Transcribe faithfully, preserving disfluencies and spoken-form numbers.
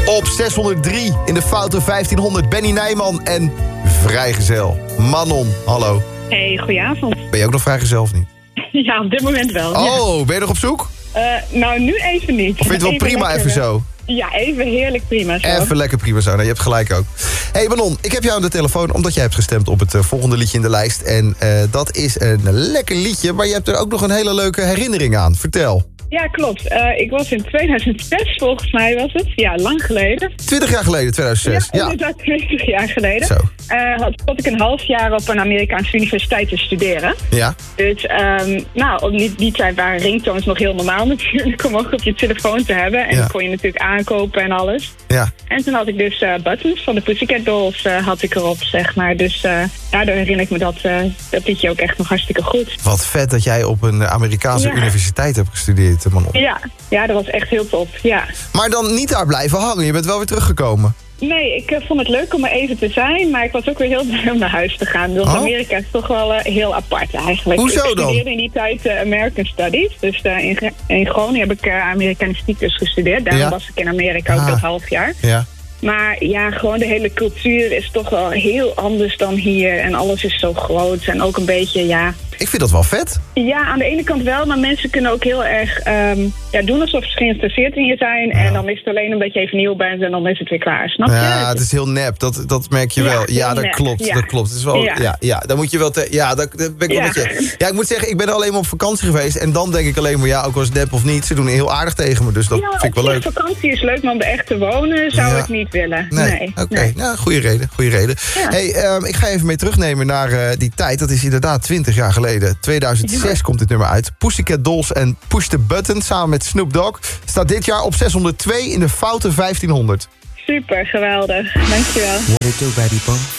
Op zeshonderddrie in de foute vijftienhonderd Benny Nijman en Vrijgezel. Manon, hallo. Hey, goedenavond. Ben je ook nog vrijgezel of niet? Ja, op dit moment wel. Oh, ja. Ben je nog op zoek? Uh, nou, nu even niet. Of vind je het wel even prima lekker, even zo? Ja, even heerlijk prima zo. Even lekker prima zo. Nou, je hebt gelijk ook. Hey Manon, ik heb jou aan de telefoon omdat jij hebt gestemd op het uh, volgende liedje in de lijst. En uh, dat is een lekker liedje, maar je hebt er ook nog een hele leuke herinnering aan. Vertel. Ja, klopt. Uh, ik was in tweeduizend zes, volgens mij was het. Ja, lang geleden. twintig jaar geleden, tweeduizend zes. Ja, inderdaad, ja. twintig jaar geleden. Zo. Uh, had, had ik een half jaar op een Amerikaanse universiteit te studeren. Ja. Dus, um, nou, op die, die tijd waren ringtones nog heel normaal natuurlijk, om ook op je telefoon te hebben. En ja. dat kon je natuurlijk aankopen en alles. Ja. En toen had ik dus uh, Buttons van de Pussycat Dolls uh, had ik erop, zeg maar. Dus uh, daardoor herinner ik me dat, uh, dat liedje ook echt nog hartstikke goed. Wat vet dat jij op een Amerikaanse ja. universiteit hebt gestudeerd, Manon. Ja, ja, dat was echt heel top, ja. Maar dan niet daar blijven hangen, je bent wel weer teruggekomen. Nee, ik uh, vond het leuk om er even te zijn, maar ik was ook weer heel blij om naar huis te gaan. Dus oh. Amerika is toch wel uh, heel apart eigenlijk. Hoezo dan? Ik studeerde in die tijd uh, American Studies, dus uh, in, in Groningen heb ik uh, Amerikanistiek dus gestudeerd. Daarom ja. was ik in Amerika ook ah. dat half jaar. Ja. Maar ja, gewoon de hele cultuur is toch wel heel anders dan hier. En alles is zo groot en ook een beetje, ja... Ik vind dat wel vet. Ja, aan de ene kant wel, maar mensen kunnen ook heel erg um, ja, doen alsof ze geïnteresseerd in je zijn. Ja. En dan is het alleen omdat je even nieuw bent en dan is het weer klaar, snap je? Ja, het is heel nep, dat, dat merk je ja, wel. Ja, dat nep. klopt, ja. dat klopt. Het is wel, ja. Ja, ja, dan moet je wel... Te, ja, dat, dat ben ik wel ja. met je. Ja, ik moet zeggen, ik ben er alleen maar op vakantie geweest. En dan denk ik alleen maar, ja, ook als nep of niet, ze doen heel aardig tegen me. Dus dat ja, vind ik wel leuk. Vakantie is leuk, maar om er echt te wonen zou ja. ik niet willen. Nee, nee. oké. Okay. Nee. Nou, goede reden, goede reden. Ja. Hey, um, ik ga even mee terugnemen naar uh, die tijd. Dat is inderdaad twintig jaar geleden. tweeduizend zes ja. komt dit nummer uit. Pussycat Dolls en Push the Button samen met Snoop Dogg staat dit jaar op zeshonderdtwee in de foute vijftienhonderd. Super, geweldig. Dankjewel. What it do, baby boy?